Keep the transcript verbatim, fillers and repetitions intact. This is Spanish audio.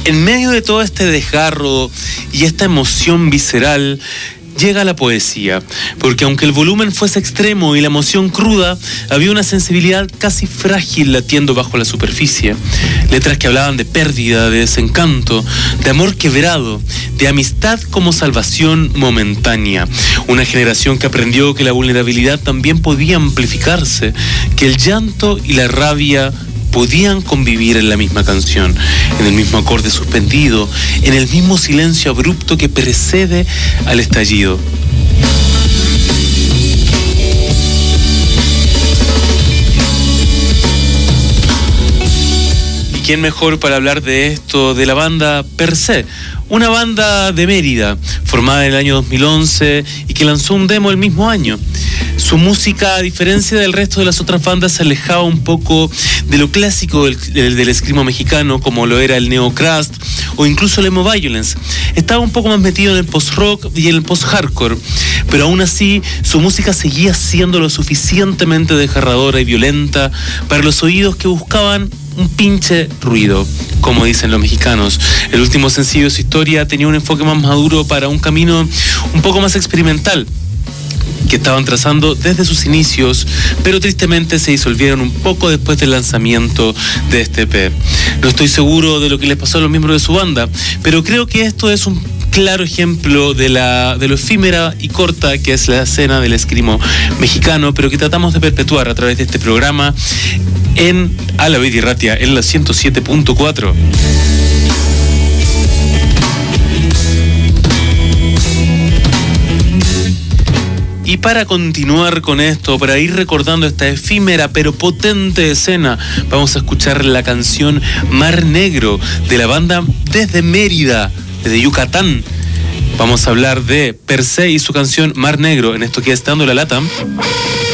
En medio de todo este desgarro y esta emoción visceral, llega la poesía, porque aunque el volumen fuese extremo y la emoción cruda, había una sensibilidad casi frágil latiendo bajo la superficie. Letras que hablaban de pérdida, de desencanto, de amor quebrado, de amistad como salvación momentánea. Una generación que aprendió que la vulnerabilidad también podía amplificarse, que el llanto y la rabia podían convivir en la misma canción, en el mismo acorde suspendido, en el mismo silencio abrupto que precede al estallido. ¿Y quién mejor para hablar de esto de la banda Per Se? Una banda de Mérida, formada en el año dos mil once y que lanzó un demo el mismo año. Su música, a diferencia del resto de las otras bandas, se alejaba un poco de lo clásico del, del, del escrimo mexicano, como lo era el neo-crust o incluso el emo violence. Estaba un poco más metido en el post-rock y en el post-hardcore, pero aún así su música seguía siendo lo suficientemente desgarradora y violenta para los oídos que buscaban un pinche ruido, como dicen los mexicanos. El último sencillo de su historia tenía un enfoque más maduro para un camino un poco más experimental que estaban trazando desde sus inicios, pero tristemente se disolvieron un poco después del lanzamiento de este E P. No estoy seguro de lo que les pasó a los miembros de su banda, pero creo que esto es un claro ejemplo de, la, de lo efímera y corta que es la escena del escrimo mexicano, pero que tratamos de perpetuar a través de este programa en A la Vida Irratia, en la ciento siete punto cuatro. Y para continuar con esto, para ir recordando esta efímera pero potente escena, vamos a escuchar la canción Mar Negro de la banda desde Mérida, desde Yucatán. Vamos a hablar de Per Se y su canción Mar Negro en esto que es Dando la Lata.